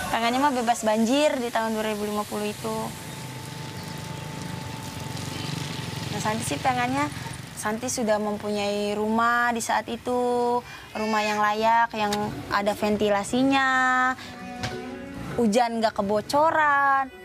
Pengennya mah bebas banjir di tahun 2050 itu. Nah, Santi sih pengennya Santi sudah mempunyai rumah di saat itu, rumah yang layak, yang ada ventilasinya, hujan nggak kebocoran.